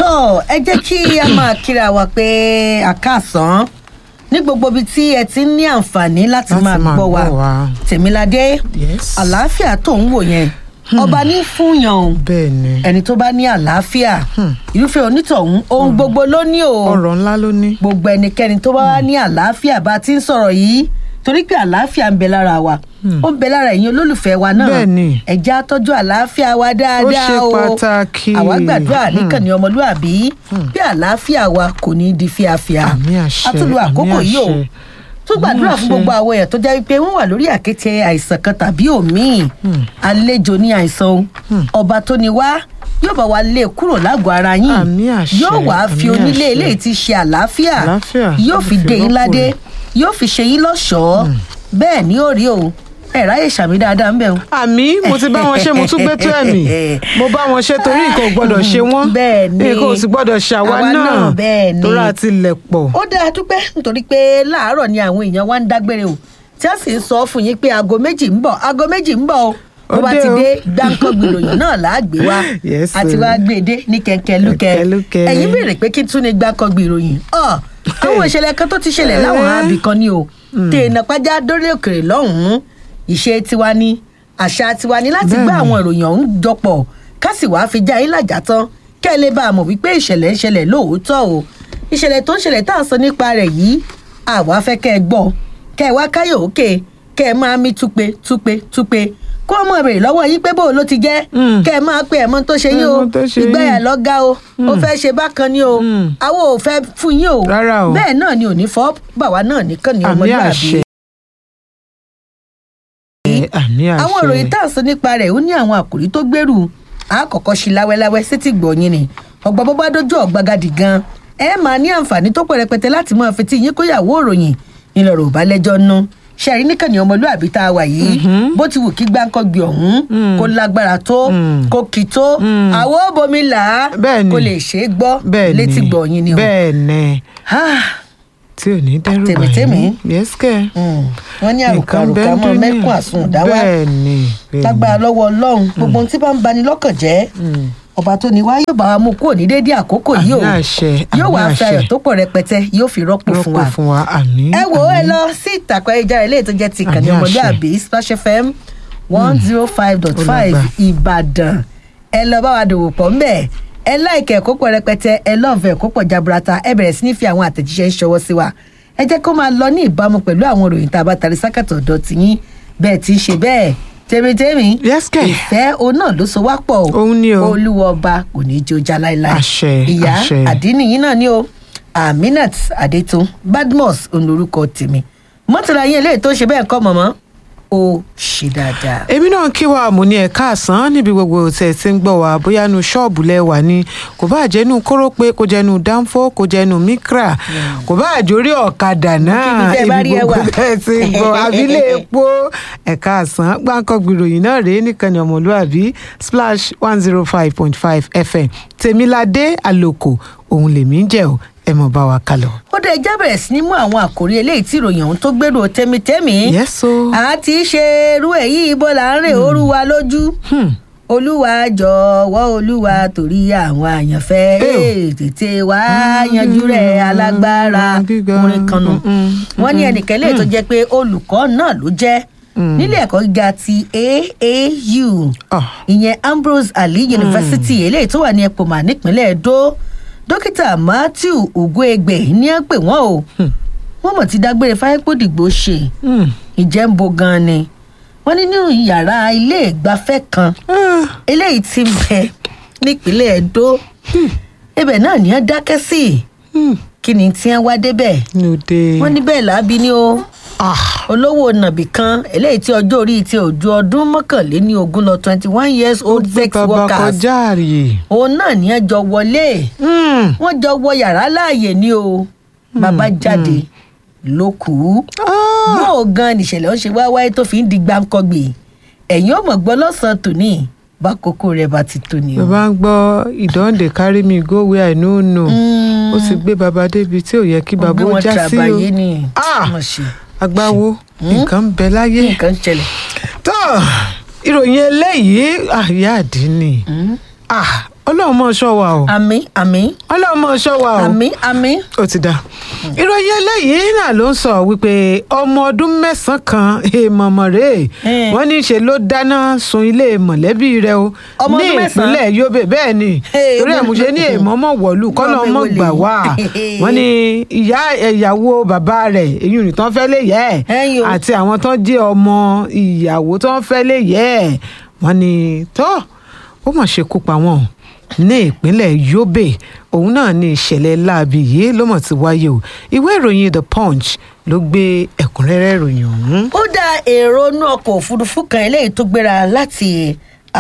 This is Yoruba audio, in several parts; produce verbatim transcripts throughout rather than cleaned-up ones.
tó ẹ jẹ́ kí a máa kíra wa pé àkàsán ní gbogbo ibi tí ẹ ti ní àǹfààní láti máa gbọ́ wa Tèmiládé àlàáfíà tó ń wò yẹn ọba ní fúnyàn o ẹni tó bá ní àlàáfíà irúfẹ́ onítọ̀hún ohun gbogbo ló ní o ọ̀rọ̀ ńlá ló ní gbogbo ẹnikẹ́ni tó bá wá ní àlàáfíà bá ti ń sọ̀rọ̀ yìí torí pé àlàáfíà ń bẹ lára wa ó ń bẹ lára ẹ̀yin olólùfẹ́ wa náà ẹ jẹ́ á tọ́jú àlàáfíà wa dáadáa o ó ṣe pàtàkì àwa gbàdúrà níkànnì ọmọlúàbí bí àlàáfíà wa kò ní di fíafíà àtúlù àkókò yìí o tó gbàdúrà fún gbogbo àwọn èèyàn tó jẹ́ wípé wọ́n wà lórí àkéte àìsàn kan tàbí òmíì àlejò ní àìsàn ọba tó ní wá yóò bá wa lé kúrò lágọ̀ọ́ ara yín yóò wá fi onílé eléyìí ti ṣe àlàáfíà yóò fi dé yín ládé yóò fi ṣe yín lọ́ṣọ̀ọ́ bẹ́ẹ̀ ni ó rí o ẹ ráyè ṣàmì dáadáa ń bẹ̀ o. àmì mo ti bá wọn ṣe mo tún gbé tó ẹ̀mí mo bá wọn ṣe torí nǹkan ò gbọ́dọ̀ ṣe wọ́n nǹkan ò sì gbọ́dọ̀ ṣàwa náà torí àti ilẹ̀ pọ̀. ó dáa dúpẹ́ nítorí pé láàárọ̀ ni àwọn èèyàn wá ń dágbére o tí a sì ń sọ fún yín pé aago méjì ń bọ̀ aago méjì ń bọ̀ o bó bá ti dé gbáǹkọ́gbì ìròyìn náà láàgbé wa àti wá gbé e dé ní kẹ̀kẹ́ lúkẹ́ ẹ̀yin béèrè pé kí tún ní gbáǹkọ́gbì ìròyìn àwọn ìṣẹ̀lẹ̀ kan tó ti ṣẹlẹ̀ láwọn àbí kan ni o tèèna pàjá dórí òkèrè lọ́hùn-ún ìṣe tiwa ni àṣà tiwa ni láti gbá àwọn ìròyìn ọ̀hún jọpọ̀ ká sì wáá fi já yín làjà tán kẹ́ ẹ lè bá a mọ̀ wípé ìṣẹ̀lẹ̀ ń ṣẹlẹ̀ lóòótọ́ o ìṣẹ̀lẹ̀ tó ń ṣẹlẹ̀ tá à ń sọ nípa rẹ̀ yìí àwa fẹ́ kẹ́ ẹ gbọ́ kẹ́ ẹ wá káyọ̀ òkè kẹ́ ẹ máa mí túpe túpe túpe kó ọmọ ìbèrè lọ́wọ́ yín pé bóò ló ti jẹ́ kẹ́ ẹ máa pe ẹ̀mọ́ tó ṣe yín o ìgbéyà lọ́gá o ó fẹ́ ṣe bákan ni o àwọn ò fẹ́ fún yín o bẹ́ẹ̀ náà ni ò ní fọ́ bàwa náà nìkan ni ọmọlúwàbí. àwọn ìròyìn tá à ń sọ nípa rẹ̀ ó ní àwọn àkòrí tó gbèrú àkọ́kọ́ sí láwẹ́láwẹ́ sétí gbọ̀nyìn ni ọgbà bó bá dójú ọ̀gbagadì gan ẹ máa ní àǹfààní tó pọ̀ rẹpẹtẹ láti máa fetí yín kóyàwó ìròyìn ìlọ̀rọ̀ ò bá lẹ́jọ́ nú ṣẹ́rí níkànnì ọmọlúàbí tá a wà yìí bó ti wù kí gbáǹkọ́gbì ọ̀hún kó lágbára tó kó kì tó àwọ̀ òbomi là á kó lè ṣe é gbọ́ létí gbọ̀nyìn ni o. bẹ́ẹ̀ni tí ò ní dẹ́rù báyìí tèmítèmí yẹ́sìkẹ́ wọ́n ní àrùkà àrùkà mọ́ mẹ́kún àsun ìdáwà lágbára lọ́wọ́ ọlọ́run gbogbo ohun tí bá ń bani lọ́kàn jẹ́ ọba tó ní wá yóò bá wa mú kúrò ní déédéé àkókò yìí o yóò wá fi ayọ̀ tó pọ̀ rẹpẹtẹ yóò fi rọ́pò fún wa ẹ wò ó ẹ lọ sí ìtàkùn ayélujára eléyìí tó jẹ́ ti ìkànnì ọmọlúàbí Splash F M one zero five dot five Ìbàdàn ẹ lọ bá wa dòwò pọ̀ ńbẹ̀ ẹ láìkẹ́ ẹ̀kọ́ pọ̀ rẹpẹtẹ ẹ lọ́ọ̀fẹ́ ẹ̀kọ́ pọ̀ jaburata ẹ bẹ̀rẹ̀ sí ní fi àwọn àtẹ̀jíṣẹ́ ń ṣọwọ́ sí wa ẹ jẹ́ kó máa lọ ní ìbámu pẹ̀lú àwọn ìròyìn tá a bá tari sákàtọ̀ ọ̀dọ̀ tìyín bẹ́ẹ̀ tí ń ṣe bẹ́ẹ̀ tèmítèmí ìfẹ́ òun náà ló so wá pọ̀ o olúwa ọba kò ní í jó já láéláé ìyá àdínìyín náà ni o Aminat Adétún Badmus olórúkọ tèmi mọ́tòlá yín eléyìí tó ṣe bẹ́ẹ̀ kọ́ mọ̀mọ́ ó ṣe dáadáa. èmi náà kí wa mú ní ẹ̀ka àsán níbi gbogbo tẹ̀ tí ń gbọ́ wa bóyá nu ṣọ́ọ̀bù lẹ́wà ni kò bá jẹ́nu kórópé kò jẹ́nu dánfó kò jẹ́nu mikra kò bá àjórí ọ̀kadà náà ibi gbogbo tẹ̀ tí ń gbọ́ abilé epo ẹ̀ka àsán gbáǹkọ́gbì ìròyìn náà rèé nìkan ní ọmọlúàbí Splash one zero five point five F M Tèmiládé Àlòkò òun lèmi ń jẹ́ o ẹ mọ̀ bá wa kálọ. ó dé ẹjá bẹ̀rẹ̀ sí ní mú àwọn àkòrí eléyìí tí ìròyìn ọ̀hún tó gbèrò tẹ́mítẹ́mí. yẹ́sọ. àti ṣe irú èyí ibo là ń rè ooru wa lójú. olúwa jọ̀wọ́ olúwa torí àwọn àyànfẹ́ tètè wá yanjú rẹ̀ alágbára orin kan nù. wọ́n ní ẹnìkan eléyìí tó jẹ́ pé olùkọ́ náà ló jẹ́ nílé ẹ̀kọ́ gíga ti A A U ìyẹn Ambrose Ali University eléyìí tó wà ní Epoma nípínlẹ̀ Edo dókítà Matthew Ugoegbe ní ẹ pè wọ́n o wọ́n mọ̀ ti dágbére fáyépòdìgbò ṣe ìjẹ́ǹbo gan ni wọ́n ní nínú yàrá ilé ìgbafẹ́ kan eléyìí ti bẹ nípínlẹ̀ Edo ibẹ̀ náà ní ẹ dákẹ́ sí kí ni tí wọ́n wá débẹ̀ wọ́n ní bẹ́ẹ̀ lábí ni o olówó nàbì kan eléyìí tí ọjọ́ orí ti ojú ọdún mọ́kànléní ogún lọ twenty one years old sex workers òun náà ní ẹ jọ wọlé wọ́n jọ wọ yàrá láàyè ni o bàbá jáde ló kù bóò gan nìṣẹ̀lẹ̀ ó ṣe wá wáyé tó fi ń di gbáǹkọ́gbì ẹ̀yìn ò mọ̀ gbọ́ lọ́sàn-án tòní bákòókò rẹ̀ bá ti tó ni o. bàbá ń gbọ́ ìdán dey carry me go where I no know ó sì gbé bàbá débi tí ò yẹ kí bàbá ó já sí o. agbáwo nǹkan ń bẹ láyé nǹkan ń ṣẹlẹ̀. tó ìròyìn eléyìí àyà àdínì ọlọ́run mọ̀ ṣọ́ wa o. àmín àmín. ọlọ́run mọ̀ ṣọ́ wa o. àmín àmín. ó ti dà. ìròyìn eléyìí náà ló ń sọ wípé ọmọ ọdún mẹ́sàn-án kan èèmọ̀mọ̀ rèé wọ́n ní í ṣe ló dáná sun ilé mọ̀lẹ́bí rẹ̀ o ní ìpínlẹ̀ Yobe bẹ́ẹ̀ ni torí ẹ̀ mú ṣe ní èèmọ̀mọ̀ wọ̀lú kọ́nà ọmọ gbà wá wọ́n ní ìyá ìyàwó bàbá rẹ̀ èyí ò ní tán fẹ́ lè yẹ ẹ̀ àti àwọn tán jẹ́ ọmọ ìyàwó tán fẹ́ lè yẹ ẹ̀ wọ́n ní tó ó mọ̀ ṣe kú pa wọ́n ní ìpínlẹ̀ Yobe òun náà ní ìṣẹ̀lẹ̀ láabi yìí ló mọ̀ ti wáyé o ìwé ìròyìn The Punch ló gbé ẹ̀kúnrẹ́rẹ́ ìròyìn ọ̀hún. ó dá èrò inú ọkọ̀ òfurufú kan eléyìí tó gbéra láti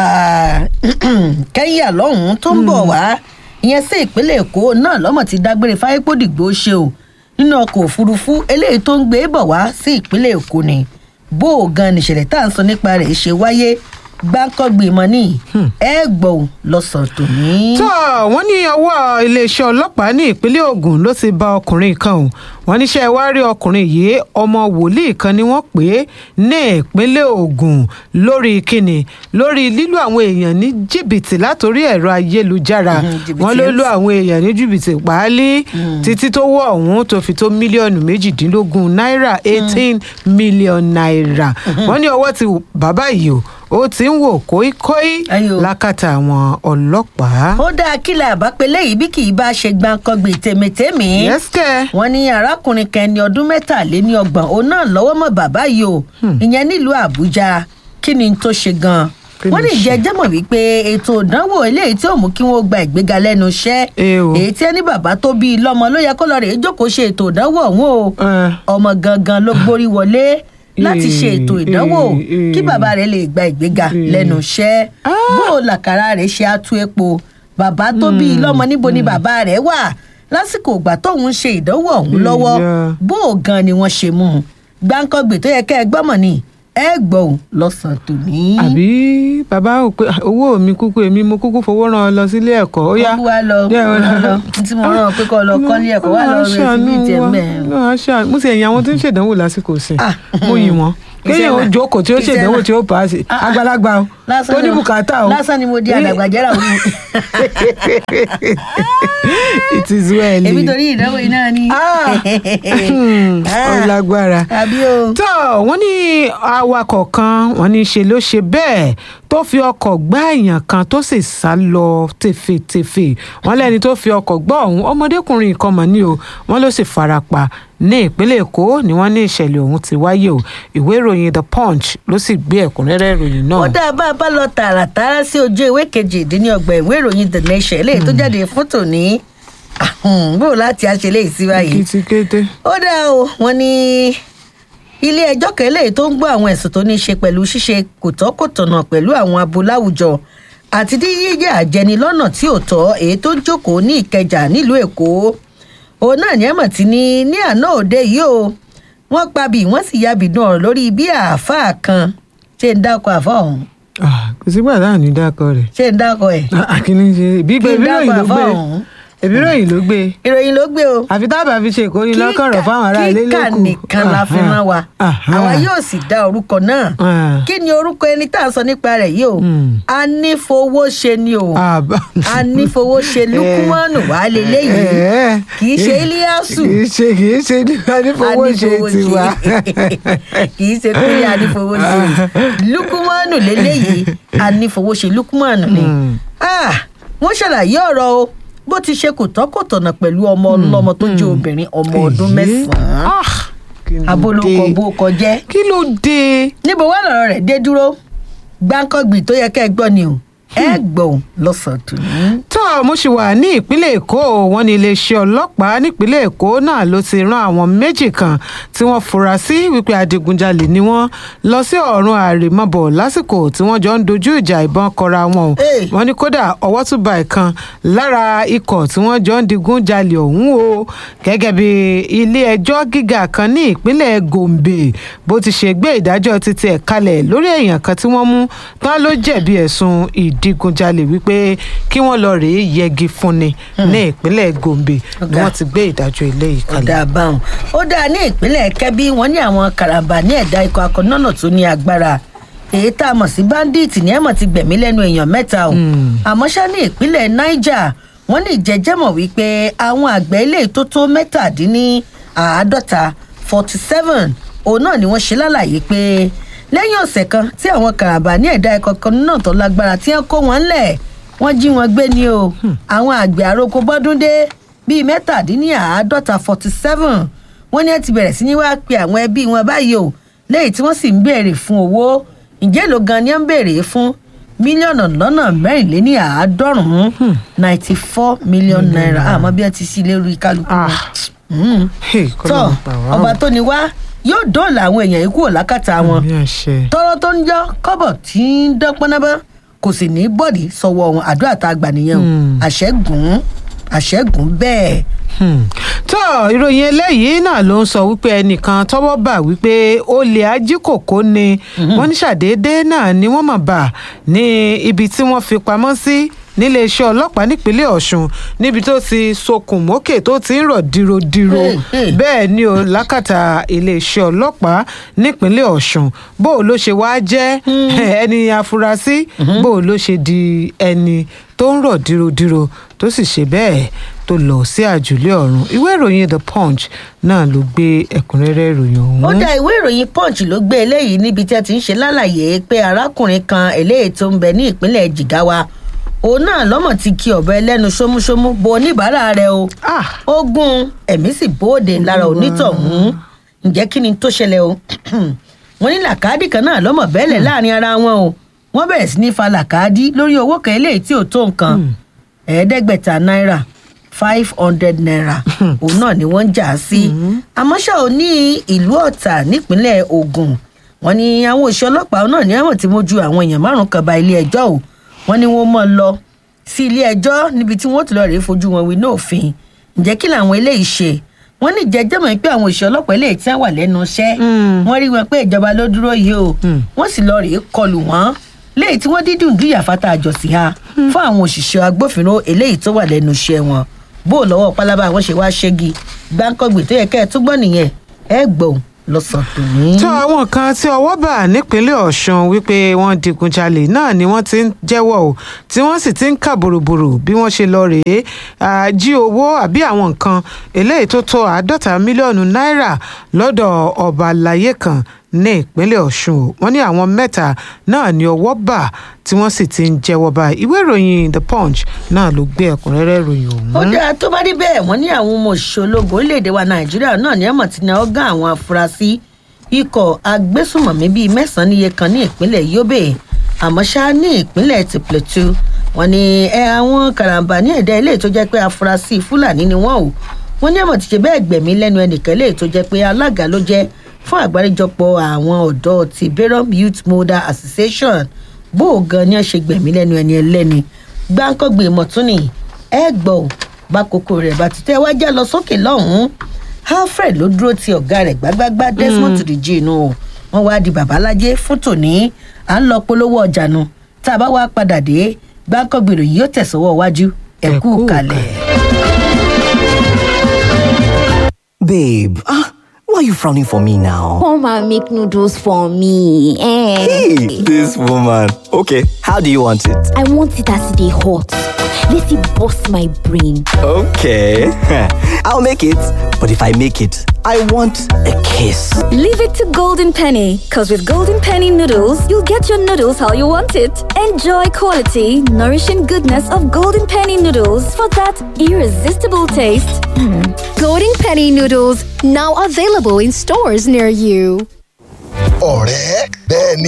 Kẹ́ńyà lọ́hùn-ún tó ń bọ̀ wá ìyẹn sí ìpínlẹ̀ Èkó náà lọ́mọ̀ ti dágbére fáyépódìgbò ṣe o nínú ọkọ̀ òfurufú eléyìí tó ń gbé bọ̀ wá sí ìpínlẹ̀ Èkó ni bó o gan nìṣẹ̀lẹ̀ tá à ń sọ nípa rẹ̀ ṣe wáyé gbáǹkọ́gbìmọ̀ ní ẹ̀ẹ́gbọ̀n lọ́sàn tòní. tó wọ́n ní ọwọ́ iléeṣẹ́ ọlọ́pàá ní ìpínlẹ̀ Ògùn ló ti bá ọkùnrin kan o wọ́n níṣẹ́ wá rí ọkùnrin yìí ọmọ wòlíì kan ni wọ́n pè é ní ìpínlẹ̀ Ògùn lórí kíni lórí lílù àwọn èèyàn ní jìbìtì látòrí ẹ̀rọ ayélujára wọ́n ló lù àwọn èèyàn ní jìbìtì páálí títí tó wọ́ ọ̀hún tó fi tó mílíọ̀nù méjìdínlógún náírà eighteen million naira wọ́n ní ọwọ́ ti bàbá yìí o ó ti ń wò kóíkóí lákàtà àwọn ọlọ́pàá. ó dáa kílà àbápẹ́lẹ́ yìí bí kì í bá ṣe gbàǹkangbè tèmítèmí. yẹ́sìkẹ́. wọ́n ní arákùnrin kan ẹni ọdún mẹ́tàléní ọgbọ̀n òun náà lọ́wọ́ mọ́ bàbá yìí o ìyẹn nílùú Àbújá kí ni tó ṣe gan-an. wọ́n ní jẹ́jẹ́ mọ̀ wípé ètò ìdánwò eléyìí tí ó mú kí wọ́n gba ìgbéga lẹ́nu iṣẹ́ èyí tí ẹni bàbá tó bí lọ́mọ ló yẹ kó lọ rèé jókòó ṣe ètò ìdánwò ọ̀hún o ọmọ gangan ló gborí wọlé láti ṣe ètò ìdánwò kí bàbá rẹ̀ lè gba ìgbéga lẹ́nu iṣẹ́ bó o làkàrà rẹ̀ ṣe atú epo bàbá tó bí lọ́mọ níbo ni bàbá rẹ̀ wà lásìkò ìgbà tóun ṣe ìdánwò ọ̀hún lọ́wọ́ bó o gan ni wọ́n ṣe mú un gbáǹkọ́gbè tó yẹ kẹ́ ẹ gbọ́mọ̀ ni ẹ gbọ́ ò lọ́sàn-án tòní. àbí bàbá ò pé owó mi kúkú èmi mo kúkú fowó rán ọ lọ sílé ẹ̀kọ́ ó yá. ó wá lọ ó lọ tí mo rán ọ pé kó lọ kọ́ ní ẹ̀kọ́ wá lọ rẹ síbí ìtẹ̀ mẹ́ẹ̀. mo sì ẹ̀yìn àwọn tó ń ṣèdánwò lásìkò sí mo yìn wọ́n kéèyàn ó jókòó tí ó ṣèdánwò tí ó paasi àgbàlagbà o tó ní bùkátà o. lásán ni mo di àdàgbà jẹ́ra òun. it is well. èmi torí ìdánwò iná ni. ọlágbára. àbí o. tó wọ́n ní awakọ̀ kan wọ́n ní ṣe ló ṣe bẹ́ẹ̀ tó fi ọkọ̀ gbá èèyàn kan tó sì sá lọ tèfètèfè wọ́n lẹ́ni tó fi ọkọ̀ gbá ọ̀hún ọmọdékùnrin kan mọ̀ ní o wọ́n ló sì farapa ní ìpínlẹ̀ Èkó ni wọ́n ní ìṣẹ̀lẹ̀ ọ̀hún ti wáyé o ìwé ìròyìn The Punch ló sì gbé ẹ̀kúnrẹ́rẹ́ ìròyìn náà. ó dá bá a bá lọ tààràtàrà sí ojú ìwé kejìdínlọ́gbọ̀n ìwé ìròyìn The Nation eléyìí tó jáde fún tòní bó láti àṣẹlẹ̀ ìsíwáyé. kìtìkété. ó dá o wọ́n ní ilé ẹjọ́ kan eléyìí tó ń gbọ́ àwọn ẹ̀sùn tó ní í ṣe pẹ̀lú ṣíṣe kòtọ́kòtọ̀nà pẹ̀lú àwọn abo láwùjọ àti yíyá àjẹni lọ́nà tí ò tọ́ èyí tó jókòó ní Ìkẹjà nílùú Èkó òun náà ní ẹ̀mọ̀ tí ní ní àná òde yìí o wọ́n pa bí wọ́n sì ya bìdún ọ̀rọ̀ lórí bí àáfàá kan ṣe ń dákọ̀ àáfàá ọ̀hún. kò sígbà táà ní dákọ̀ rẹ̀. ṣé ń dákọ̀ ẹ̀. àkínní ṣe ìbí gbé ìbíròyìn ló gbé ẹbí ìròyìn ló gbé. ìròyìn ló gbé o. àfi tábà fi ṣe ìkórè lọ́kànrọ̀ fáwọn ará ilé lẹ́kùn. kíkà nìkan la fi rán wa. àwa yóò sì dá orúkọ náà. kí ni orúkọ ẹni tá à ń sọ nípa rẹ̀ yìí o. anífowóṣe ni o. anífowóṣe lukumanu wà lélẹ́yìí. kì í ṣe Iliasu. kì í ṣe kì í ṣe anífowóṣe tiwa. kì í ṣe pé anífowóṣe lukumanu lélẹ́yìí anífowóṣe lukumanu ni. wọ́n ṣàlàyé ọ̀rọ̀ o bó ti ṣe kò tọ́kọ̀tọ̀nà pẹ̀lú ọmọ ọlọ́mọ tó jẹ́ obìnrin ọmọ ọdún mẹ́sàn-án abolóko bó kọjẹ́. kí ló dé. níbo wà lọ́rọ̀ rẹ̀ dé dúró gbáǹkọ́gbì tó yẹ kẹ́ ẹ gbọ́ ni o ẹ gbọ́ lọ́sàn-án tòní. tó mo ṣì wà ní ìpínlẹ̀ Èkó wọn ní iléeṣẹ́ ọlọ́pàá nípínlẹ̀ Èkó náà ló ti rán àwọn méjì kan tí wọ́n fura sí wípé adigunjalè ni wọ́n lọ sí ọ̀run àrèmabọ̀ lásìkò tí wọ́n jọ ń dojú ìjà ìbọn kọra wọn o wọ́n ní kódà ọwọ́ tún ba ìkan lára ikọ̀ tí wọ́n jọ ń digunjalè ọ̀hún o gẹ́gẹ́ bí ilé ẹjọ́ gíga kan ní ìpínlẹ̀ Gombe bó ti ṣe gbé ìdájọ́ títí ẹ̀ kalẹ̀ lórí èèyàn kan tí wọ́n mú tán ló jẹ̀bi ẹ̀sùn ìdigunjalè wípé kí wọ́n lọ rèé yẹgi fúnni ní ìpínlẹ̀ Gombe ni wọ́n ti gbé ìdájọ́ eléyìí kalẹ̀. ó dáa báwọn ó dáa ní ìpínlẹ̀ Kẹ́bí wọ́n ní àwọn karambà ní ẹ̀dá ikọ̀ akọ̀nọ́nà tó ní agbára èyí tá a mọ̀ sí bandit ní ẹ̀mọ̀ ti gbẹ̀mí lẹ́nu èèyàn mẹ́ta o àmọ́ ṣá ní ìpínlẹ̀ niger wọ́n ní ìjẹ́jẹ́mọ̀ wípé àwọn àgbẹ̀ ilé tó tó mẹ́tàdínníàádọ́ta forty seven òun náà ni wọ́n ṣe lálàyé pé lẹ́yìn ọ̀sẹ̀ kan tí àwọn kàràbà ní ẹ̀dá ẹ̀kọ́ kan náà tó lágbára tí wọ́n kó wọn lẹ̀ wọ́n jí wọn gbé ni o àwọn àgbẹ̀ àròkọ bọ́dúndé bíi mẹ́tàdínníàádọ́ta forty seven wọ́n ní ẹ ti bẹ̀rẹ̀ sí ní wáá pe àwọn ẹbí wọn báyìí o lẹ́yìn tí wọ́n sì ń béèrè fún owó ǹjẹ́ ló gan ni wọ́n ń béèrè fún mílíọ̀nù lọ́nà mẹ́rìnléníàádọ́rùn-ún ninety four million naira àmọ́ bí wọ́n ti sí lórí kálukú wọn. tọ́ ọba tó ní wá yóò dóòlà àwọn èèyàn ikú òlákàtà wọn tọrọ tó ń jọ kọ́bọ̀ tí ń dán pọnábá kò sì ní bọ́ọ̀dì sọ̀wọ́ ohun àdúrà tá a gbà nìyẹn o àṣẹ́gun àṣẹ́gun bẹ́ẹ̀. tó ìròyìn eléyìí náà ló ń sọ wípé ẹnìkan tọ́wọ́ bà wípé olè ajíkòkò ni wọ́n ní ṣàdédé náà ni wọ́n mọ̀ bà ní ibi tí wọ́n fi pamọ́ sí níléeṣẹ́ ọlọ́pàá nípínlẹ̀ ọ̀ṣun níbi tó ti sokùn mókè tó ti ń rọ̀ dirodiro bẹ́ẹ̀ ni o lákàtà iléeṣẹ́ ọlọ́pàá nípínlẹ̀ ọ̀ṣun bó ló ṣe wá jẹ́ ẹni afurasí bó ló ṣe di ẹni tó ń rọ̀ dirodiro tó sì ṣe bẹ́ẹ̀ tó lọ sí àjùlé ọ̀run ìwé ìròyìn the punch náà ló gbé ẹ̀kúnrẹ́rẹ́ ìròyìn ọ̀hún. ó dá ìwé ìròyìn punch ló gbé eléyìí níbi tí a ti ń ṣe lálàyé pé arákùnrin kan eléyìí tó ń bẹ ní ìpínlẹ̀ jigawa òun náà lọ́mọ̀ ti kí ọ̀bẹ lẹ́nu ṣómúṣómú bo oníbàárà rẹ̀ o ó gún ẹ̀mí sì bóde lára onítọ̀hún ǹjẹ́ kí ni tó ṣẹlẹ̀ o wọ́n ní làkàdì kan náà lọ́mọ̀ bẹ́ẹ̀lẹ̀ láàrin ara wọn o wọ́n bẹ̀rẹ̀ sí ní fa làkàdì lórí owó kan eléyìí tí ò tó nǹkan ẹ̀ẹ́dẹ́gbẹ̀ta náírà five hundred naira òun náà ni wọ́n ń jà sí àmọ́ ṣá ò ní ìlú ọ̀tà nípínlẹ̀ ògùn wọ́n ní àwọn òṣìṣẹ́ ọlọ́pàá náà ní àwọn tí mójú àwọn èèyàn márùn-ún kan ba ilé ẹjọ́ o wọ́n ní wọ́n mọ̀ lọ sí ilé ẹjọ́ níbi tí wọ́n ti lọ rèé fojú wọn wí náà òfin ǹjẹ́ kí làwọn eléyìí ṣe wọ́n ní jẹ́jẹ́ mọ̀ pé àwọn òṣìṣẹ́ ọlọ́pàá eléyìí tí wọ́n wà lẹ́nu iṣẹ́ wọ́n rí wọn pé ìjọba ló dúró yìí o wọ́n sì lọ rèé kọlù wọ́n léyìí tí wọ́n dídùn dúyà fata àjọsí ha fún àwọn òṣìṣẹ́ agbófinró eléyìí tó wà lẹ́nu iṣẹ́ wọn bó lọ́wọ́ pálábá àwọn ṣe wá ṣẹ́gi gbáǹkọ́gbè tó yẹ kẹ́ ẹ túbọ̀ nìyẹn ẹ gbọ̀n lọ́sàn tó ní. tó àwọn kan tí ọwọ́ bà nípínlẹ̀ ọ̀ṣun wípé wọ́n digunjalè náà ni wọ́n ti ń jẹ́wọ́ o tí wọ́n sì ti ń kà bòròbòrò bí wọ́n ṣe lọ rèé jí owó àbí àwọn nǹkan eléyìí tó tó àádọ́ta mílíọ̀nù náírà lọ́dọ̀ ọba àlàyé kan ní ìpínlẹ̀ ọ̀ṣun o wọ́n ní àwọn mẹ́ta náà ní ọwọ́ bà tí wọ́n sì ti ń jẹ́wọ́ báyìí ìwé ìròyìn the punch náà ló gbé ẹ̀kúnrẹ́rẹ́ ìròyìn ọ̀hún. ó dáa tó bá rí bẹ́ẹ̀ wọ́n ní àwọn ọmọ òṣìṣẹ́ ológun orílẹ̀-èdè wa nàìjíríà náà ní ẹ̀mọ̀ tí ní ọgá àwọn afurasí ikọ̀ agbésùmọ̀mí bíi mẹ́sàn-án níye kan ní ìpínlẹ̀ yobe àmọ́ ṣá ní ìpínlẹ̀ ti plateau wọ́n ní ẹ àwọn karambà ní ẹ̀dá ilé tó jẹ́ pé afurasí fúlàní ni wọ́n o wọ́n ní ẹ̀mọ̀ tí ṣe bẹ́ẹ̀ gbẹ̀mí lẹ́nu ẹnìkan ilé tó jẹ́ pé alága ló jẹ́ fún àgbáríjọpọ̀ àwọn ọ̀dọ́ ti Bayram Youth Model Association bó o gan ni wọ́n ṣe gbẹ̀mí lẹ́nu ẹni ẹlẹ́ni gbáǹkọ́gbè mọ̀túnì ẹ gbọ́ bá kókó rẹ̀ bá ti tẹ́ wájà lọ sókè lọ́hùn-ún Alfred ló dúró ti ọ̀gá rẹ̀ gbágbágbá Desmond Tudeji inú wọn wá di babalájé fún tòní à ń lọ polówó ọjà nu tá a bá wá padà dé gbáǹkọ́gbè rẹ̀ yóò tẹ̀sọ́wọ́ wájú ẹ kú kalẹ̀. Babe, ah. Why are you frowning for me now? Come and make noodles for me. Eh. Hey, this woman. Okay, how do you want it? I want it as they hot. Let it bust my brain. Okay, I'll make it. But if I make it, I want a kiss. Leave it to Golden Penny, because with Golden Penny noodles, you'll get your noodles how you want it. Enjoy quality, nourishing goodness of Golden Penny noodles for that irresistible taste. Mm. Golden Penny noodles, now available in stores near you. Ọ̀rẹ́ bẹ́ẹ̀ ni